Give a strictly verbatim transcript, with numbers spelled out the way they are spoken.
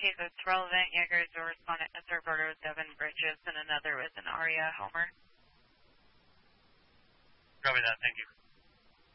case it's relevant, Jaegers will respond to third border with Devin Bridges and another with an Aria Homer. Copy that, thank you.